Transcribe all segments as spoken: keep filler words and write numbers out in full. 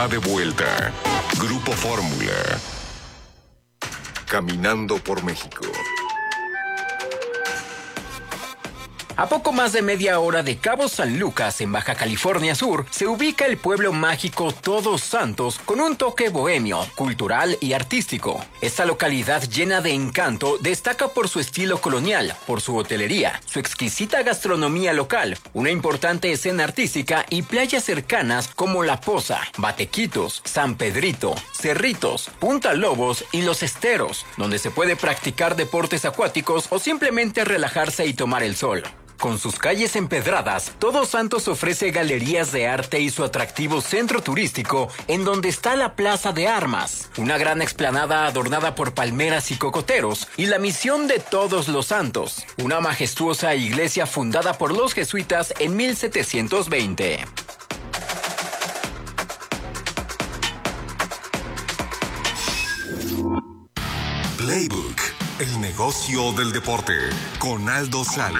está de vuelta. Grupo Fórmula. Caminando por México. A poco más de media hora de Cabo San Lucas, en Baja California Sur, se ubica el pueblo mágico Todos Santos con un toque bohemio, cultural y artístico. Esta localidad llena de encanto destaca por su estilo colonial, por su hotelería, su exquisita gastronomía local, una importante escena artística y playas cercanas como La Poza, Batequitos, San Pedrito, Cerritos, Punta Lobos y Los Esteros, donde se puede practicar deportes acuáticos o simplemente relajarse y tomar el sol. Con sus calles empedradas, Todos Santos ofrece galerías de arte y su atractivo centro turístico, en donde está la Plaza de Armas, una gran explanada adornada por palmeras y cocoteros, y la Misión de Todos los Santos, una majestuosa iglesia fundada por los jesuitas en mil setecientos veinte. Playbook, el negocio del deporte, con Aldo Sales.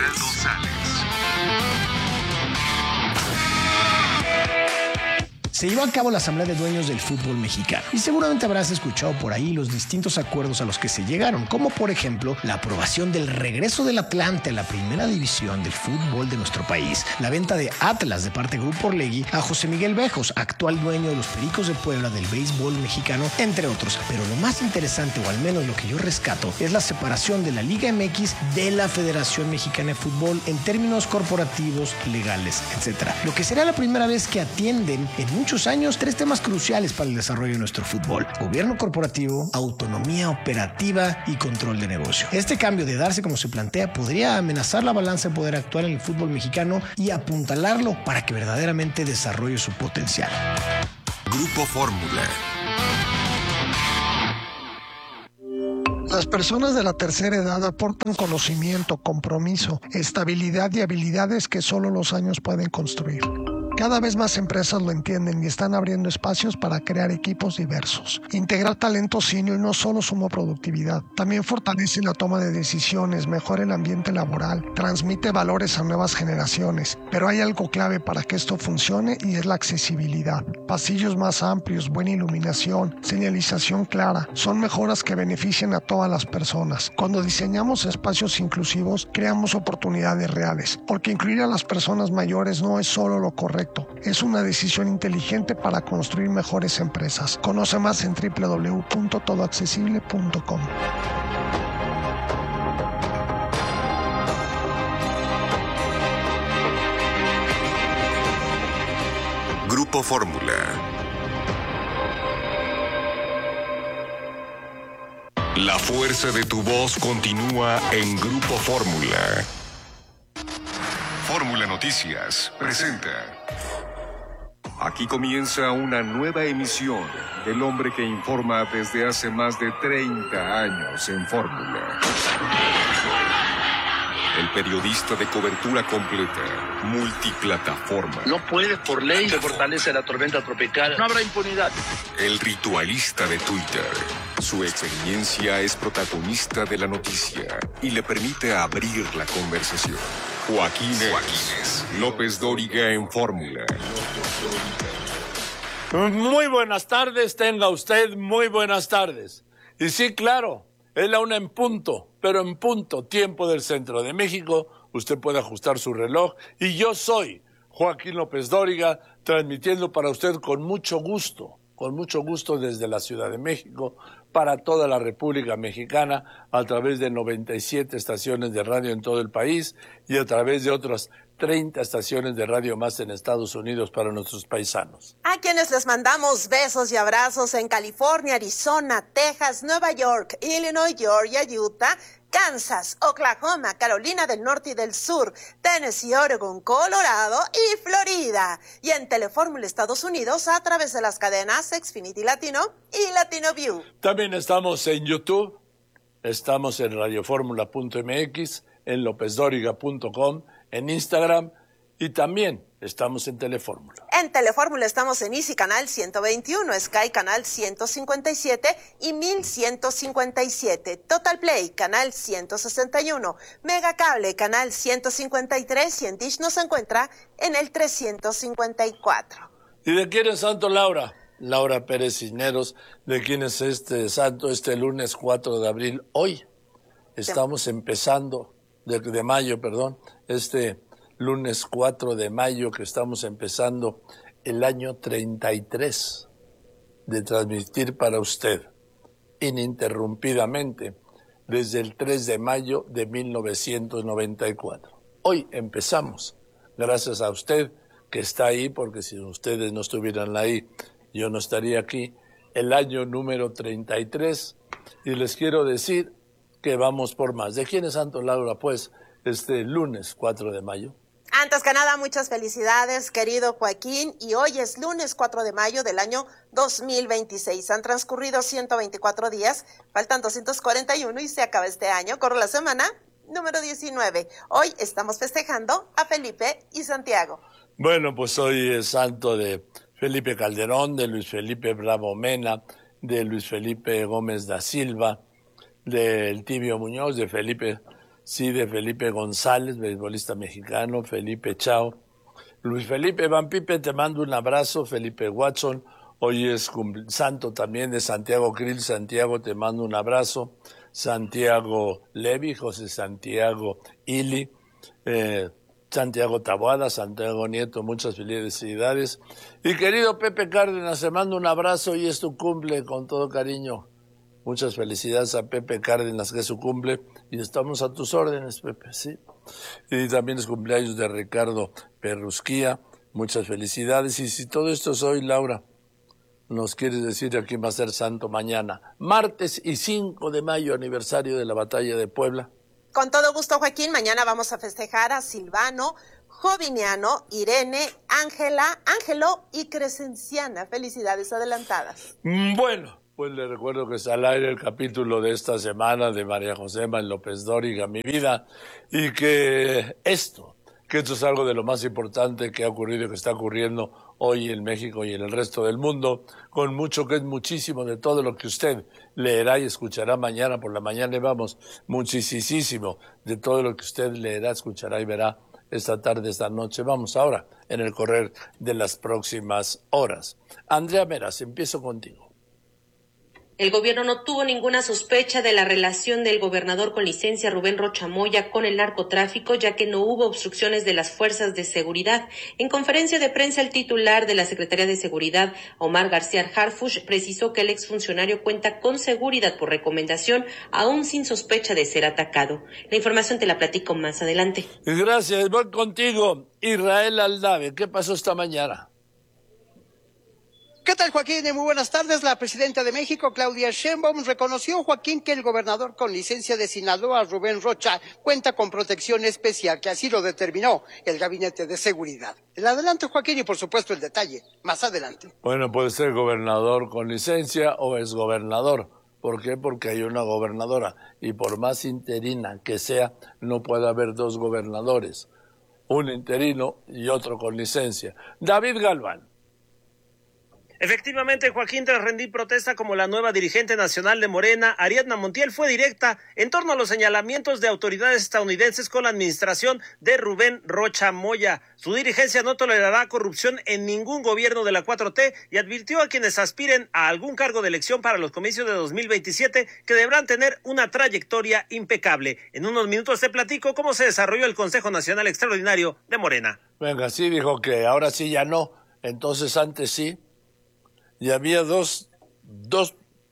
Se llevó a cabo la Asamblea de Dueños del Fútbol Mexicano y seguramente habrás escuchado por ahí los distintos acuerdos a los que se llegaron, como por ejemplo la aprobación del regreso del Atlante a la primera división del fútbol de nuestro país, la venta de Atlas de parte de Grupo Orlegui a José Miguel Bejos, actual dueño de los Pericos de Puebla del béisbol mexicano, entre otros. Pero lo más interesante, o al menos lo que yo rescato, es la separación de la Liga M X de la Federación Mexicana de Fútbol en términos corporativos, legales, etcétera. Lo que será la primera vez que atienden en muchos años tres temas cruciales para el desarrollo de nuestro fútbol: gobierno corporativo, autonomía operativa y control de negocio. Este cambio, de darse como se plantea, podría amenazar la balanza de poder actual en el fútbol mexicano y apuntalarlo para que verdaderamente desarrolle su potencial. Grupo Fórmula. Las personas de la tercera edad aportan conocimiento, compromiso, estabilidad y habilidades que solo los años pueden construir. Cada vez más empresas lo entienden y están abriendo espacios para crear equipos diversos. Integrar talento senior no solo suma productividad, también fortalece la toma de decisiones, mejora el ambiente laboral, transmite valores a nuevas generaciones. Pero hay algo clave para que esto funcione y es la accesibilidad. Pasillos más amplios, buena iluminación, señalización clara, son mejoras que benefician a todas las personas. Cuando diseñamos espacios inclusivos, creamos oportunidades reales, porque incluir a las personas mayores no es solo lo correcto. Es una decisión inteligente para construir mejores empresas. Conoce más en doble u doble u doble u punto todo accesible punto com. Grupo Fórmula. La fuerza de tu voz continúa en Grupo Fórmula. Fórmula Noticias presenta. Aquí comienza una nueva emisión del hombre que informa desde hace más de treinta años en Fórmula. El periodista de cobertura completa, multiplataforma. No puedes, por ley, se fortalece la tormenta tropical. No habrá impunidad. El ritualista de Twitter. Su experiencia es protagonista de la noticia y le permite abrir la conversación. Joaquín Joaquínez López Dóriga en Fórmula. Muy buenas tardes, tenga usted muy buenas tardes. Y sí, claro, es la una en punto, pero en punto, tiempo del centro de México. Usted puede ajustar su reloj y yo soy Joaquín López Dóriga, transmitiendo para usted con mucho gusto, con mucho gusto desde la Ciudad de México, para toda la República Mexicana, a través de noventa y siete estaciones de radio en todo el país y a través de otras treinta estaciones de radio más en Estados Unidos para nuestros paisanos. A quienes les mandamos besos y abrazos en California, Arizona, Texas, Nueva York, Illinois, Georgia, Utah, Kansas, Oklahoma, Carolina del Norte y del Sur, Tennessee, Oregon, Colorado y Florida. Y en Telefórmula Estados Unidos a través de las cadenas Xfinity Latino y Latino View. También estamos en YouTube, estamos en radioformula punto m x, en lopez dóriga punto com, en Instagram y también estamos en Telefórmula. En Telefórmula estamos en Easy Canal ciento veintiuno, Sky Canal ciento cincuenta y siete y mil ciento cincuenta y siete, Total Play Canal ciento sesenta y uno, Mega Cable Canal ciento cincuenta y tres y en Dish nos encuentra en el trescientos cincuenta y cuatro. ¿Y de quién es Santo Laura? Laura Pérez Cisneros, de quién es este santo este lunes cuatro de abril. Hoy estamos empezando, de, de mayo, perdón, este lunes cuatro de mayo que estamos empezando el año treinta y tres de transmitir para usted ininterrumpidamente desde el tres de mayo de mil novecientos noventa y cuatro. Hoy empezamos, gracias a usted que está ahí, porque si ustedes no estuvieran ahí, yo no estaría aquí, el año número treinta y tres, y les quiero decir que vamos por más. ¿De quién es Santo, Laura? Pues este lunes cuatro de mayo. Antes que nada, muchas felicidades, querido Joaquín, y hoy es lunes cuatro de mayo del año dos mil veintiséis. Han transcurrido ciento veinticuatro días, faltan doscientos cuarenta y uno y se acaba este año. Corre la semana número diecinueve. Hoy estamos festejando a Felipe y Santiago. Bueno, pues hoy es santo de Felipe Calderón, de Luis Felipe Bravo Mena, de Luis Felipe Gómez da Silva, del Tibio Muñoz, de Felipe... Sí, de Felipe González, beisbolista mexicano, Felipe Chao. Luis Felipe Van Pipe, te mando un abrazo. Felipe Watson, hoy es santo también de Santiago Krill. Santiago, te mando un abrazo. Santiago Levi, José Santiago Ili, eh, Santiago Taboada, Santiago Nieto, muchas felicidades. Y querido Pepe Cárdenas, te mando un abrazo, hoy es tu cumple, con todo cariño. Muchas felicidades a Pepe Cárdenas, que es su cumple, y estamos a tus órdenes, Pepe, sí. Y también es cumpleaños de Ricardo Perrusquía, muchas felicidades. Y si todo esto es hoy, Laura, nos quieres decir a quién va a ser santo mañana, martes y cinco de mayo, aniversario de la batalla de Puebla. Con todo gusto, Joaquín, mañana vamos a festejar a Silvano, Joviniano, Irene, Ángela, Ángelo y Crescenciana. Felicidades adelantadas. Bueno. Pues le recuerdo que está al aire el capítulo de esta semana de María Josema López Dóriga, Mi Vida, y que esto, que esto es algo de lo más importante que ha ocurrido y que está ocurriendo hoy en México y en el resto del mundo, con mucho que es muchísimo de todo lo que usted leerá y escuchará mañana por la mañana, y vamos, muchísimo de todo lo que usted leerá, escuchará y verá esta tarde, esta noche. Vamos ahora en el correr de las próximas horas. Andrea Meras, empiezo contigo. El gobierno no tuvo ninguna sospecha de la relación del gobernador con licencia Rubén Rocha Moya con el narcotráfico, ya que no hubo obstrucciones de las fuerzas de seguridad. En conferencia de prensa, el titular de la Secretaría de Seguridad, Omar García Harfuch, precisó que el exfuncionario cuenta con seguridad por recomendación, aún sin sospecha de ser atacado. La información te la platico más adelante. Gracias, voy contigo. Israel Aldave, ¿qué pasó esta mañana? ¿Qué tal, Joaquín? Muy buenas tardes. La presidenta de México, Claudia Sheinbaum, reconoció, Joaquín, que el gobernador con licencia de Sinaloa, Rubén Rocha, cuenta con protección especial, que así lo determinó el Gabinete de Seguridad. El adelanto, Joaquín, y por supuesto el detalle, más adelante. Bueno, puede ser gobernador con licencia o exgobernador. ¿Por qué? Porque hay una gobernadora, y por más interina que sea, no puede haber dos gobernadores, un interino y otro con licencia. David Galván. Efectivamente, Joaquín, tras rendir protesta como la nueva dirigente nacional de Morena, Ariadna Montiel fue directa en torno a los señalamientos de autoridades estadounidenses con la administración de Rubén Rocha Moya. Su dirigencia no tolerará corrupción en ningún gobierno de la cuatro T y advirtió a quienes aspiren a algún cargo de elección para los comicios de dos mil veintisiete que deberán tener una trayectoria impecable. En unos minutos te platico cómo se desarrolló el Consejo Nacional Extraordinario de Morena. Venga, sí, dijo que ahora sí ya no, entonces antes sí. Y había dos, dos,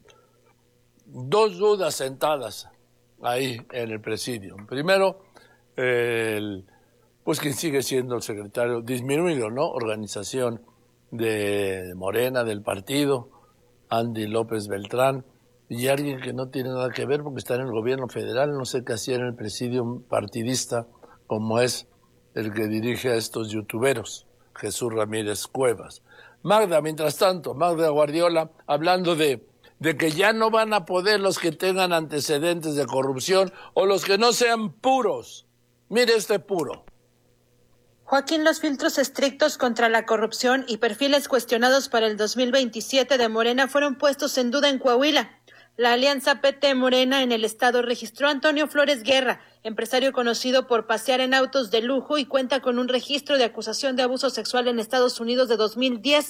dos dudas sentadas ahí en el presidio. Primero, el, pues quien sigue siendo el secretario disminuido, ¿no? Organización de Morena, del partido, Andy López Beltrán, y alguien que no tiene nada que ver porque está en el gobierno federal, no sé qué hacía en el presidio partidista, como es el que dirige a estos youtuberos, Jesús Ramírez Cuevas. Magda, mientras tanto, Magda Guardiola, hablando de, de que ya no van a poder los que tengan antecedentes de corrupción o los que no sean puros. Mire este puro. Joaquín, los filtros estrictos contra la corrupción y perfiles cuestionados para el dos mil veintisiete de Morena fueron puestos en duda en Coahuila. La alianza P T Morena en el estado registró a Antonio Flores Guerra, empresario conocido por pasear en autos de lujo y cuenta con un registro de acusación de abuso sexual en Estados Unidos de dos mil diez.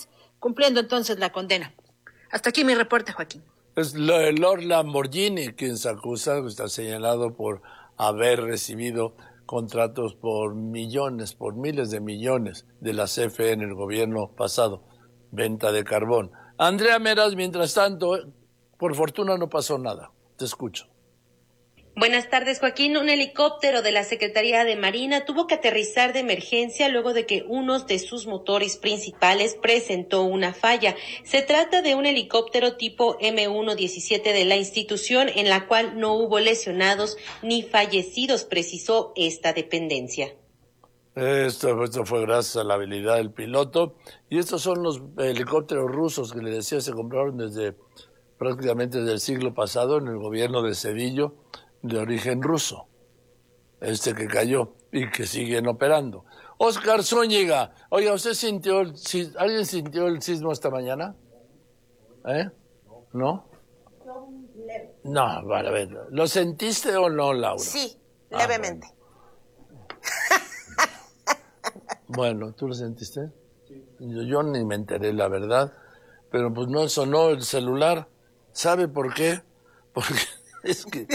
cumpliendo entonces la condena. Hasta aquí mi reporte, Joaquín. Es el Lord Lamborghini quien se acusa, está señalado por haber recibido contratos por millones, por miles de millones de la C F E en el gobierno pasado, venta de carbón. Andrea Meras, mientras tanto, por fortuna no pasó nada. Te escucho. Buenas tardes, Joaquín. Un helicóptero de la Secretaría de Marina tuvo que aterrizar de emergencia luego de que uno de sus motores principales presentó una falla. Se trata de un helicóptero tipo eme ciento diecisiete de la institución, en la cual no hubo lesionados ni fallecidos, precisó esta dependencia. Esto, esto fue gracias a la habilidad del piloto. Y estos son los helicópteros rusos que le decía se compraron desde prácticamente desde el siglo pasado en el gobierno de Cedillo, de origen ruso, este que cayó y que siguen operando. Oscar Zúñiga, oiga, ¿usted sintió, el, alguien sintió el sismo esta mañana? ¿Eh? ¿No? No, vale, a ver, ¿lo sentiste o no, Laura? Sí, ah, levemente. Bueno. Bueno, ¿tú lo sentiste? Yo, yo ni me enteré, la verdad, pero pues no sonó el celular. ¿Sabe por qué? Porque es que...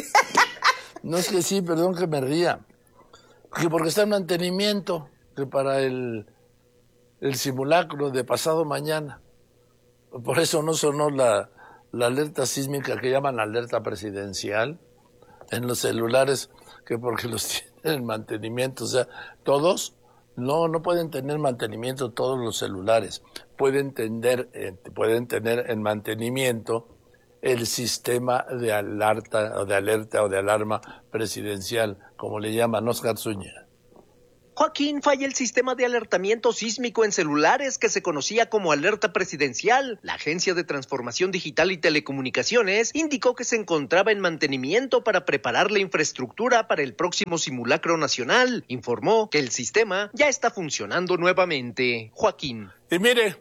No es que sí, perdón que me ría. Que porque está en mantenimiento, que para el, el simulacro de pasado mañana. Por eso no sonó la, la alerta sísmica que llaman alerta presidencial en los celulares, que porque los tienen en mantenimiento. O sea, todos, no, no pueden tener mantenimiento todos los celulares. Pueden tener, eh, pueden tener en mantenimiento el sistema de alerta o de alerta o de alarma presidencial, como le llaman. Oscar Zúñiga. Joaquín, falla el sistema de alertamiento sísmico en celulares que se conocía como alerta presidencial. La Agencia de Transformación Digital y Telecomunicaciones indicó que se encontraba en mantenimiento para preparar la infraestructura para el próximo simulacro nacional. Informó que el sistema ya está funcionando nuevamente. Joaquín. Y mire,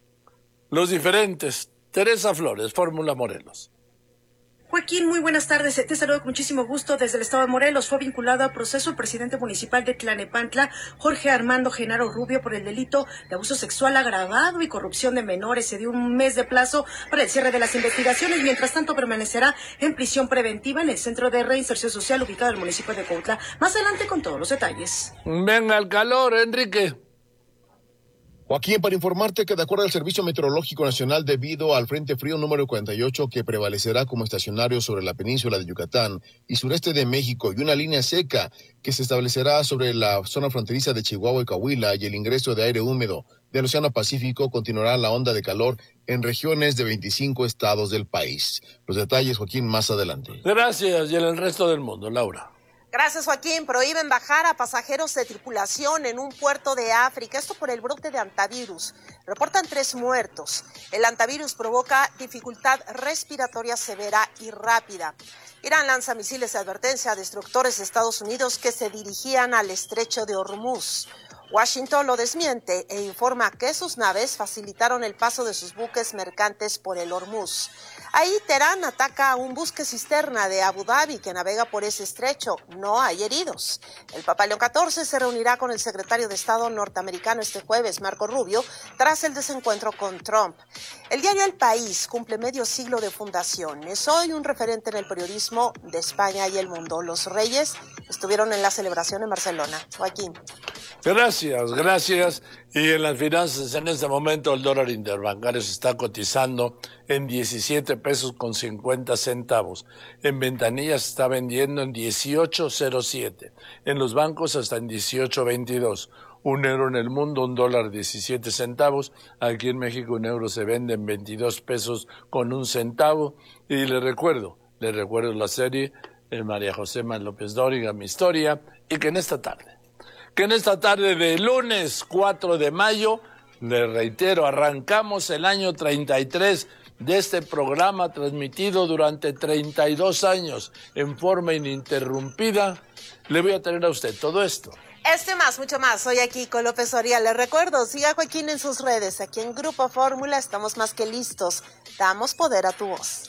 los diferentes. Teresa Flores, Fórmula Morelos. Joaquín, muy buenas tardes. Te saludo con muchísimo gusto desde el estado de Morelos. Fue vinculado a proceso el presidente municipal de Tlanepantla, Jorge Armando Genaro Rubio, por el delito de abuso sexual agravado y corrupción de menores. Se dio un mes de plazo para el cierre de las investigaciones. Mientras tanto, permanecerá en prisión preventiva en el Centro de Reinserción Social ubicado en el municipio de Cuautla. Más adelante con todos los detalles. Venga el calor, Enrique. Joaquín, para informarte que de acuerdo al Servicio Meteorológico Nacional, debido al Frente Frío número cuarenta y ocho que prevalecerá como estacionario sobre la península de Yucatán y sureste de México, y una línea seca que se establecerá sobre la zona fronteriza de Chihuahua y Coahuila, y el ingreso de aire húmedo del Océano Pacífico, continuará la onda de calor en regiones de veinticinco estados del país. Los detalles, Joaquín, más adelante. Gracias, y en el resto del mundo, Laura. Gracias, Joaquín. Prohíben bajar a pasajeros de tripulación en un puerto de África, esto por el brote de hantavirus. Reportan tres muertos. El hantavirus provoca dificultad respiratoria severa y rápida. Irán lanza misiles de advertencia a destructores de Estados Unidos que se dirigían al estrecho de Hormuz. Washington lo desmiente e informa que sus naves facilitaron el paso de sus buques mercantes por el Hormuz. Ahí Teherán ataca a un buque cisterna de Abu Dhabi que navega por ese estrecho. No hay heridos. El Papa León catorce se reunirá con el secretario de Estado norteamericano este jueves, Marco Rubio, tras el desencuentro con Trump. El diario El País cumple medio siglo de fundación. Es hoy un referente en el periodismo de España y el mundo. Los Reyes estuvieron en la celebración en Barcelona. Joaquín. Gracias, gracias. Y en las finanzas, en este momento, el dólar interbancario se está cotizando en diecisiete pesos con cincuenta centavos. En ventanillas se está vendiendo en dieciocho cero siete. En los bancos hasta en dieciocho veintidós. Un euro en el mundo, un dólar diecisiete centavos. Aquí en México un euro se vende en veintidós pesos con un centavo. Y le recuerdo, le recuerdo la serie de María José López Dóriga, Mi Historia, y que en esta tarde, que en esta tarde de lunes cuatro de mayo, le reitero, arrancamos el año treinta y tres de este programa transmitido durante treinta y dos años en forma ininterrumpida. Le voy a tener a usted todo esto. Este más, mucho más. Soy aquí con López Oría. Le recuerdo, siga a Joaquín en sus redes. Aquí en Grupo Fórmula estamos más que listos. Damos poder a tu voz.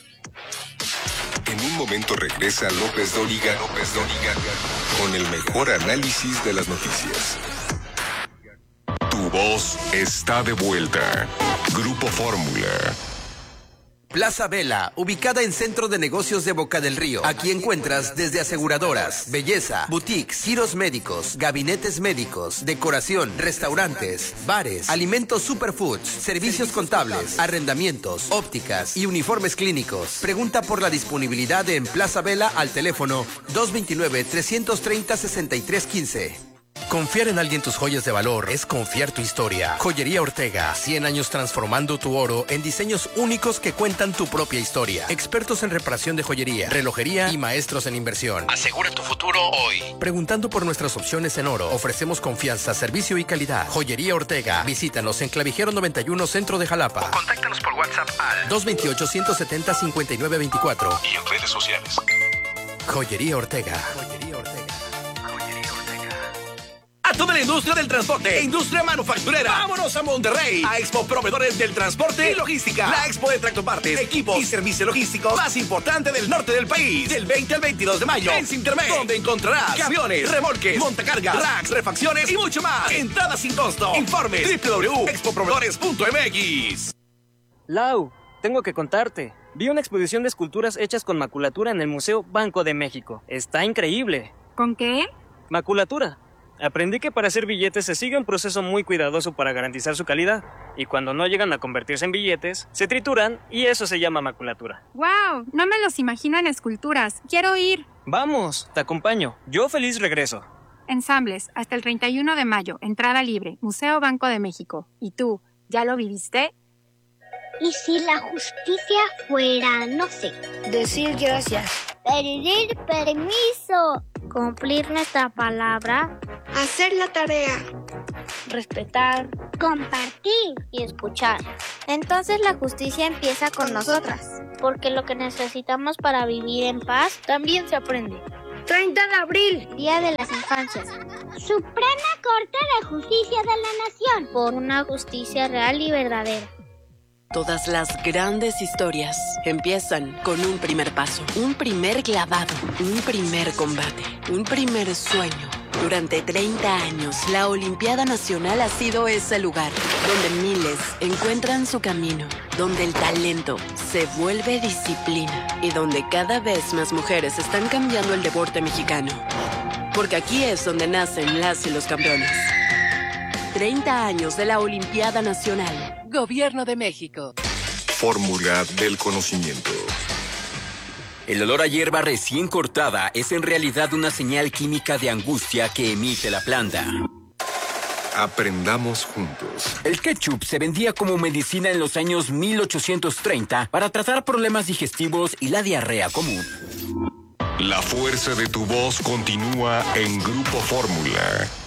En un momento regresa López Dóriga, López Dóriga, con el mejor análisis de las noticias. Tu Tu voz está de vuelta. Grupo Fórmula. Plaza Vela, ubicada en Centro de Negocios de Boca del Río. Aquí encuentras desde aseguradoras, belleza, boutiques, giros médicos, gabinetes médicos, decoración, restaurantes, bares, alimentos superfoods, servicios contables, arrendamientos, ópticas y uniformes clínicos. Pregunta por la disponibilidad en Plaza Vela al teléfono dos dos nueve, tres tres cero, seis tres uno cinco. Confiar en alguien tus joyas de valor es confiar tu historia. Joyería Ortega, cien años transformando tu oro en diseños únicos que cuentan tu propia historia. Expertos en reparación de joyería, relojería y maestros en inversión. Asegura tu futuro hoy. Preguntando por nuestras opciones en oro, ofrecemos confianza, servicio y calidad. Joyería Ortega, visítanos en Clavijero noventa y uno, Centro de Jalapa. O contáctanos por WhatsApp al dos dos ocho, uno siete cero, cinco nueve dos cuatro. Y en redes sociales. Joyería Ortega. Joyería Ortega. A toda la industria del transporte e industria manufacturera. Vámonos a Monterrey, a Expo Proveedores del Transporte y Logística. La expo de tractopartes, equipos y servicio logístico más importante del norte del país. Del veinte al veintidós de mayo en Sintermex, donde encontrarás camiones, remolques, montacargas, racks, refacciones y mucho más. Entrada sin costo. Informes doble u doble u doble u punto expo proveedores punto m x. Lau, tengo que contarte. Vi una exposición de esculturas hechas con maculatura en el Museo Banco de México. Está increíble. ¿Con qué? Maculatura. Aprendí que para hacer billetes se sigue un proceso muy cuidadoso para garantizar su calidad, y cuando no llegan a convertirse en billetes, se trituran y eso se llama maculatura. ¡Wow! No me los imagino en esculturas. ¡Quiero ir! Vamos, te acompaño. Yo feliz regreso. Ensambles, hasta el treinta y uno de mayo, entrada libre, Museo Banco de México. ¿Y tú, ya lo viviste? ¿Y si la justicia fuera, no sé, decir gracias, pedir permiso, cumplir nuestra palabra, hacer la tarea, respetar, compartir y escuchar? Entonces la justicia empieza con nosotras, porque lo que necesitamos para vivir en paz también se aprende. treinta de abril, Día de las Infancias. Suprema Corte de Justicia de la Nación, por una justicia real y verdadera. Todas las grandes historias empiezan con un primer paso, un primer clavado, un primer combate, un primer sueño. Durante treinta años, la Olimpiada Nacional ha sido ese lugar donde miles encuentran su camino, donde el talento se vuelve disciplina y donde cada vez más mujeres están cambiando el deporte mexicano. Porque aquí es donde nacen las y los campeones. treinta años de la Olimpiada Nacional. Gobierno de México. Fórmula del conocimiento. El olor a hierba recién cortada es en realidad una señal química de angustia que emite la planta. Aprendamos juntos. El ketchup se vendía como medicina en los años mil ochocientos treinta para tratar problemas digestivos y la diarrea común. La fuerza de tu voz continúa en Grupo Fórmula.